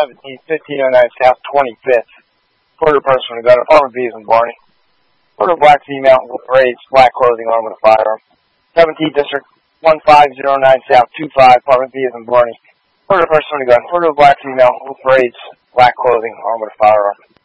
17, 1509 South 25th. Quarter person with a gun, armed B is in Barney. Quarter black female with braids, black clothing, armed with a firearm. 17th District, 1509 South 25, apartment B is in Barney. Quarter person with a gun, quarter black female with braids, black clothing, armed with a firearm.